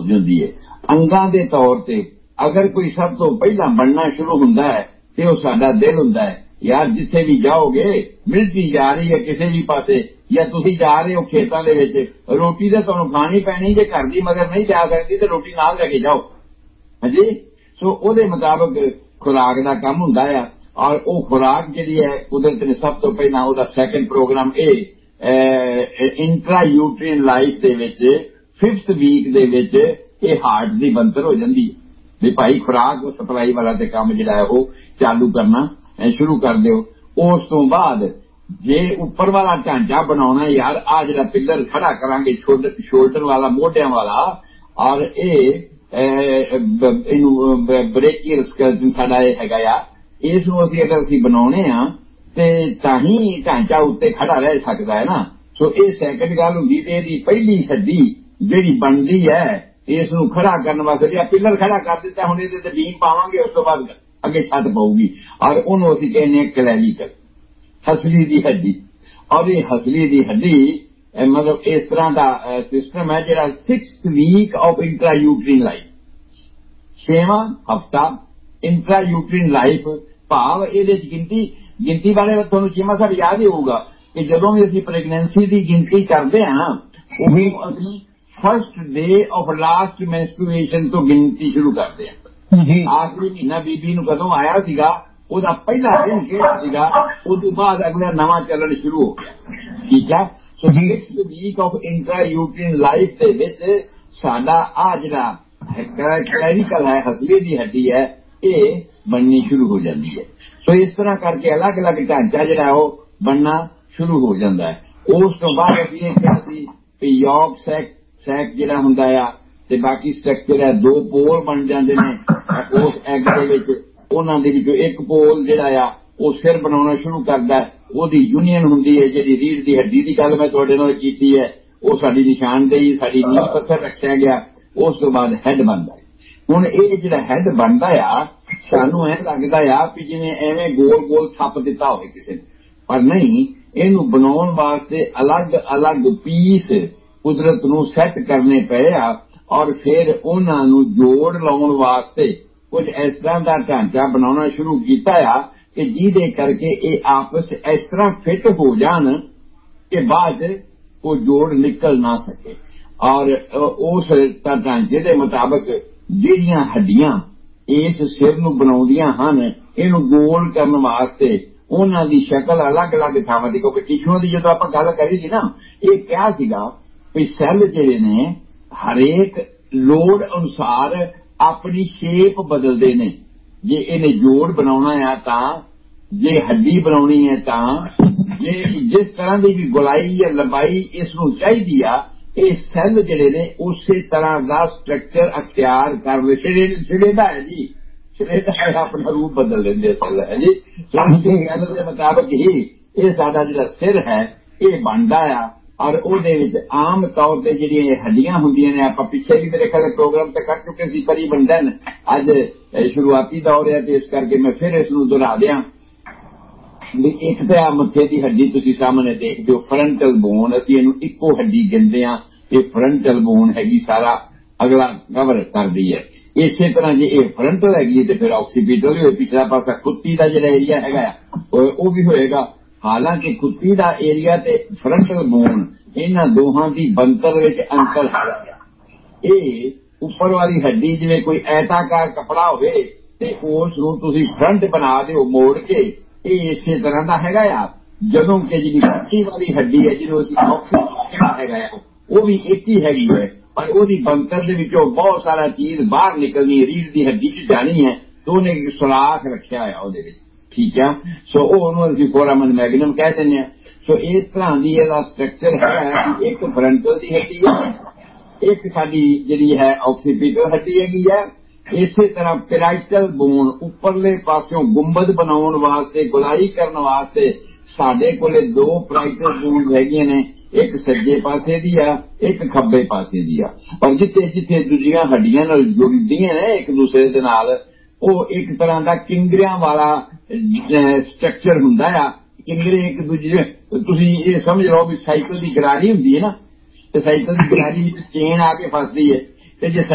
होंदी हुंदी है। अंगां दे तौर ते अगर कोई सब तो पहला बनना शुरू हुंदा है ते ओह साडा दिल हुंदा है। यार जिथे भी जाओगे मिलिटरी जा रही है किसी भी पासे या तुसी जा रहे हो खेतों दे विच रोटी तो तुहानूं खानी पैनी जे घर दी मगर नहीं जा सकती तो रोटी नाल लैके जाओ। हाँ जी। सो उहदे मुताबिक खुराक दा काम हुंदा है और वह खुराक जिहड़ी है कुदरत ने सब तो पहला उहदा second programme intra uterine life दे विच 5th वीक दे विच ये हार्ट दी बनतर हो जांदी है भी भाई खुराक सप्लाई वाला ते काम जिहड़ा है वो चालू करना शुरू कर दिओ। उस तो बाद जे उपर वाला ढांचा बनाना यार आ जिहड़ा पिलर खड़ा करांगे शोल्डर वाला मोढियां वाला और ब्रेकियल स्केलेटन साडा हैगा आ इसनूं असीं अगर असीं बनाउने आ ते तां ही ढांचा उत्ते खड़ा रह सकदा है ना। सो ये सैकंड गल हुंदी ते इहदी पहली हड्डी जिहड़ी बनदी है इसनूं खड़ा करन वास्ते या पिलर खड़ा कर दिता हुण इहदे ते बीम पावांगे उस तो बाद अगे छत पऊगी और उहनूं असीं कहने क्लैविकल हसली दी हड्डी। और ये हसली दी हड्डी मतलब इस तरह का सिस्टम है जिहड़ा 6th week of intra uterine life 6वां हफ्ता इंट्रा यूट्रीन लाइफ भाव इहदे गिनती बारे तुहानूं चीमा साहब याद ही होगा कि जदों भी असीं प्रेगनेंसी की गिनती करते हैं ना उहदों असीं first day of last menstruation तो गिनती शुरू करते हैं। आखिरी महीना बीबी नूं कदों आया सीगा ਉਹਦਾ ਪਹਿਲਾ ਦਿਨ ਕਿਹੜਾ ਸੀਗਾ ਉਸ ਤੋਂ ਬਾਅਦ ਅਗਲਾ ਨਵਾਂ ਚੱਲਣ ਸ਼ੁਰੂ ਹੋ ਗਿਆ। ਠੀਕ ਹੈ। ਸੋ 6th week of intra ਯੂਟਰੀਨ life ਦੇ ਵਿੱਚ ਸਾਡਾ ਆ ਜਿਹੜਾ ਕਲੈਵੀਕਲ ਹੈ ਹਸਲੀ ਦੀ ਹੱਡੀ ਹੈ ਇਹ ਬਣਨੀ ਸ਼ੁਰੂ ਹੋ ਜਾਂਦੀ ਹੈ। ਸੋ ਇਸ ਤਰ੍ਹਾਂ ਕਰਕੇ ਅਲੱਗ-ਅਲੱਗ ਢਾਂਚਾ ਜਿਹੜਾ ਉਹ ਬਣਨਾ ਸ਼ੁਰੂ ਹੋ ਜਾਂਦਾ ਹੈ। ਉਸ ਤੋਂ ਬਾਅਦ ਅਸੀਂ ਇਹ ਕਿਹਾ ਸੀ ਕਿ ਯੋਗ ਸੈਕ ਜਿਹੜਾ ਹੁੰਦਾ ਆ ਤੇ ਬਾਕੀ ਸਟਰਕਚਰ ਹੈ ਦੋ ਪੋਲ ਬਣ ਜਾਂਦੇ ਨੇ ਉਸ ਐਗ ਦੇ ਵਿੱਚ। ਉਹਨਾਂ ਦੇ ਵਿੱਚੋਂ ਇੱਕ ਪੋਲ ਜਿਹੜਾ ਆ ਉਹ ਸਿਰ ਬਣਾਉਣਾ ਸ਼ੁਰੂ ਕਰਦਾ ਉਹਦੀ ਯੂਨੀਅਨ ਹੁੰਦੀ ਹੈ ਜਿਹੜੀ ਰੀੜ੍ਹ ਦੀ ਹੱਡੀ ਦੀ ਗੱਲ ਮੈਂ ਤੁਹਾਡੇ ਨਾਲ ਕੀਤੀ ਹੈ ਉਹ ਸਾਡੀ ਨਿਸ਼ਾਨਦੇਹੀ ਸਾਡੀ ਨੀਂਹ ਪੱਥਰ ਰੱਖਿਆ ਗਿਆ। ਉਸ ਤੋਂ ਬਾਅਦ ਹੈਡ ਬਣਦਾ ਹੈ। ਹੁਣ ਇਹ ਜਿਹੜਾ ਹੈਡ ਬਣਦਾ ਆ ਸਾਨੂੰ ਐਂ ਲੱਗਦਾ ਆ ਵੀ ਜਿਵੇਂ ਐਵੇਂ ਗੋਲ ਥੱਪ ਦਿੱਤਾ ਹੋਵੇ ਕਿਸੇ ਨੇ ਪਰ ਨਹੀਂ ਇਹਨੂੰ ਬਣਾਉਣ ਵਾਸਤੇ ਅਲੱਗ ਪੀਸ ਕੁਦਰਤ ਨੂੰ ਸੈੱਟ ਕਰਨੇ ਪਏ ਆ ਔਰ ਫਿਰ ਉਹਨਾਂ ਨੂੰ ਜੋੜ ਲਾਉਣ ਵਾਸਤੇ ਕੁਝ ਇਸ ਤਰ੍ਹਾਂ ਦਾ ਢਾਂਚਾ ਬਣਾਉਣਾ ਸ਼ੁਰੂ ਕੀਤਾ ਆ ਕਿ ਜਿਹਦੇ ਕਰਕੇ ਇਹ ਆਪਸ ਇਸ ਤਰ੍ਹਾਂ ਫਿੱਟ ਹੋ ਜਾਣ ਕਿ ਬਾਅਦ ਉਹ ਜੋੜ ਨਿਕਲ ਨਾ ਸਕੇ। ਔਰ ਉਸ ਢਾਂਚੇ ਦੇ ਮੁਤਾਬਕ ਜਿਹੜੀਆਂ ਹੱਡੀਆਂ ਇਸ ਸਿਰ ਨੂੰ ਬਣਾਉਂਦੀਆਂ ਹਨ ਇਹਨੂੰ ਗੋਲ ਕਰਨ ਵਾਸਤੇ ਉਹਨਾਂ ਦੀ ਸ਼ਕਲ ਅਲੱਗ-ਅਲੱਗ ਥਾਵਾਂ ਦੀ ਕਿਉਂਕਿ ਟਿਸ਼ੂਆਂ ਦੀ ਜਦੋਂ ਆਪਾਂ ਗੱਲ ਕਰੀ ਸੀ ਨਾ ਇਹ ਕਿਹਾ ਸੀਗਾ ਵੀ ਸੈੱਲ ਜਿਹੜੇ ਨੇ ਹਰੇਕ ਲੋੜ ਅਨੁਸਾਰ ਆਪਣੀ ਸ਼ੇਪ ਬਦਲਦੇ ਨੇ। ਜੇ ਇਹਨੇ ਜੋੜ ਬਣਾਉਣਾ ਆ ਤਾਂ ਜੇ ਹੱਡੀ ਬਣਾਉਣੀ ਹੈ ਤਾਂ ਜੇ ਜਿਸ ਤਰ੍ਹਾਂ ਦੀ ਵੀ ਗੁਲਾਈ ਜਾਂ ਲੰਬਾਈ ਇਸ ਨੂੰ ਚਾਹੀਦੀ ਆ ਇਹ ਸੈੱਲ ਜਿਹੜੇ ਨੇ ਉਸੇ ਤਰ੍ਹਾਂ ਦਾ ਸਟਰਕਚਰ ਅਖਤਿਆਰ ਕਰ ਛੜੇਦਾ ਹੈ ਜੀ ਛੜੇਦਾ ਹੈ ਆਪਣਾ ਰੂਪ ਬਦਲ ਲੈਂਦੇ ਸੈੱਲ ਹੈ ਜੀ। ਗੱਲ ਦੇ ਮੁਤਾਬਕ ਹੀ ਇਹ ਸਾਡਾ ਜਿਹੜਾ ਸਿਰ ਹੈ ਇਹ ਬਣਦਾ ਆ ਔਰ ਉਹਦੇ ਵਿੱਚ ਆਮ ਤੌਰ ਤੇ ਜਿਹੜੀਆਂ ਹੱਡੀਆਂ ਹੁੰਦੀਆਂ ਨੇ ਆਪਾਂ ਪਿੱਛੇ ਵੀ ਮੇਰੇ ਖਿਆਲ ਪ੍ਰੋਗਰਾਮ ਤੇ ਕਰ ਚੁੱਕੇ ਸੀ ਤਕਰੀਬਨ ਦਿਨ ਅੱਜ ਸ਼ੁਰੂਆਤੀ ਦੌਰ ਹੈ ਤੇ ਇਸ ਕਰਕੇ ਮੈਂ ਫਿਰ ਇਸ ਨੂੰ ਦੁਹਰਾ ਦਿਆਂ ਵੀ ਇੱਕ ਤਾਂ ਆ ਮੱਥੇ ਦੀ ਹੱਡੀ ਤੁਸੀਂ ਸਾਹਮਣੇ ਦੇਖਦੇ ਹੋ ਫਰੰਟਲ ਬੋਨ ਅਸੀਂ ਇਹਨੂੰ ਇੱਕੋ ਹੱਡੀ ਗਿਣਦੇ ਹਾਂ ਇਹ ਫਰੰਟਲ ਬੋਨ ਹੈਗੀ ਸਾਰਾ ਅਗਲਾ ਕਵਰ ਕਰਦੀ ਹੈ। ਇਸੇ ਤਰ੍ਹਾਂ ਜੇ ਇਹ ਫਰੰਟਲ ਹੈਗੀ ਤੇ ਫਿਰ ਆਕਸੀਪੀਟਲ ਵੀ ਹੋਏ ਪਿਛਲਾ ਪਾਸਾ ਕੁੱਤੀ ਦਾ ਜਿਹੜਾ ਏਰੀਆ ਹੈਗਾ ਉਹ ਵੀ ਹੋਏਗਾ। ਹਾਲਾਂਕਿ ਕੁੱਤੀ ਦਾ ਏਰੀਆ ਤੇ ਫਰੰਟਲ ਬੋਨ ਇਹਨਾਂ ਦੋਹਾਂ ਦੀ ਬਣਤਰ ਵਿੱਚ ਅੰਤਰ ਹੈ। ਇਹ ਉੱਪਰ ਵਾਲੀ ਹੱਡੀ ਜਿਵੇਂ ਕੋਈ ਐਤਾਕਾਰ ਕੱਪੜਾ ਹੋਵੇ ਤੇ ਉਸ ਨੂੰ ਤੁਸੀਂ ਫਰੰਟ ਬਣਾ ਦਿਓ ਮੋੜ ਕੇ ਇਹ ਇਸੇ ਤਰ੍ਹਾਂ ਦਾ ਹੈਗਾ ਆ। ਜਦੋਂ ਕਿ ਜਿਹੜੀ ਕੁੱਤੀ ਵਾਲੀ ਹੱਡੀ ਹੈ ਜਿਹਨੂੰ ਅਸੀਂ ਆਕਸੀਪੀਟਲ ਹੈਗਾ ਆ ਉਹ ਵੀ ਇੱਕ ਹੀ ਹੈਗੀ ਹੈ ਪਰ ਉਹਦੀ ਬਣਤਰ ਦੇ ਵਿੱਚੋਂ ਬਹੁਤ ਸਾਰਾ ਚੀਜ਼ ਬਾਹਰ ਨਿਕਲਣੀ ਰੀੜ੍ਹ ਦੀ ਹੱਡੀ 'ਚ ਜਾਣੀ ਹੈ ਤੇ ਉਹਨੇ ਸੁਰਾਖ ਰੱਖਿਆ ਹੋਇਆ ਉਹਦੇ ਵਿੱਚ। ਠੀਕ ਆ। ਸੋ ਉਹਨੂੰ ਅਸੀਂ ਫੋਰਾਮਨ ਮੈਗਨਮ ਕਹਿ ਦਿੰਦੇ ਹਾਂ। ਸੋ ਇਸ ਤਰ੍ਹਾਂ ਦੀ ਇਹਦਾ ਸਟਰਕਚਰ ਹੈ ਕਿ ਇੱਕ ਫਰੰਟਲ ਦੀ ਹੱਡੀ ਹੈ ਇੱਕ ਸਾਡੀ ਜਿਹੜੀ ਹੈ ਆਕਸੀਪੀਟਲ ਹੱਡੀ ਹੈਗੀ ਹੈ। ਇਸੇ ਤਰ੍ਹਾਂ ਪੈਰਾਈਟਲ ਬੋਨ ਉੱਪਰਲੇ ਪਾਸਿਓਂ ਗੁੰਬਦ ਬਣਾਉਣ ਵਾਸਤੇ ਗੁਲਾਈ ਕਰਨ ਵਾਸਤੇ ਸਾਡੇ ਕੋਲੇ ਦੋ ਪੈਰਾਈਟਲ ਬੋਨ ਹੈਗੀਆਂ ਨੇ ਇੱਕ ਸੱਜੇ ਪਾਸੇ ਦੀ ਆ ਇੱਕ ਖੱਬੇ ਪਾਸੇ ਦੀ ਆ। ਪਰ ਜਿੱਥੇ ਦੂਜੀਆਂ ਹੱਡੀਆਂ ਨਾਲ ਜੁੜਦੀਆਂ ਨੇ ਇੱਕ ਦੂਸਰੇ ਦੇ ਨਾਲ ਉਹ ਇੱਕ ਤਰ੍ਹਾਂ ਦਾ ਕਿੰਗਰਿਆਂ ਵਾਲਾ ਸਟਰਕਚਰ ਹੁੰਦਾ ਆ। ਕਿੰਗਰੇ ਇੱਕ ਦੂਜੇ ਤੁਸੀਂ ਇਹ ਸਮਝ ਲਓ ਵੀ ਸਾਈਕਲ ਦੀ ਗਰਾਰੀ ਹੁੰਦੀ ਹੈ ਨਾ ਤੇ ਸਾਈਕਲ ਦੀ ਗਰਾਰੀ ਵਿੱਚ ਚੇਨ ਆ ਕੇ ਫਸਦੀ ਹੈ ਤੇ ਜੇ